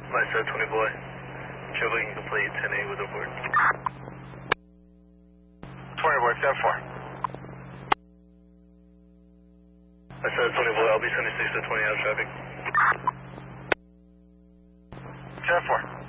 My set 20 boy. Traveling complete 10-8 with report. 20 boy, 10-4. My set 20 boy, I'll be 76 to 20 out of traffic. 10-4.